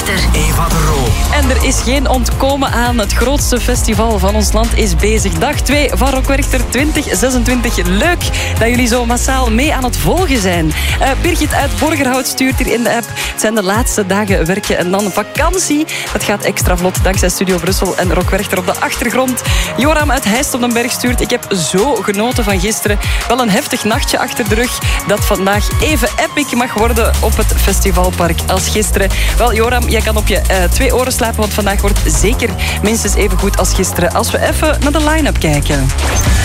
Richter. Eva de Roo. En er is geen ontkomen aan. Het grootste festival van ons land is bezig. Dag 2 van Rock Werchter 2026. Leuk dat jullie zo massaal mee aan het volgen zijn. Birgit uit Borgerhout stuurt hier in de app. Het zijn de laatste dagen werken en dan vakantie. Dat gaat extra vlot dankzij Studio Brussel en Rock Werchter op de achtergrond. Joram uit Heist op den Berg stuurt. Ik heb zo genoten van gisteren. Wel een heftig nachtje achter de rug. Dat vandaag even epic mag worden op het festivalpark als gisteren. Wel, Joram, jij kan op je 2 oren slapen, want vandaag wordt zeker minstens even goed als gisteren. Als we even naar de line-up kijken.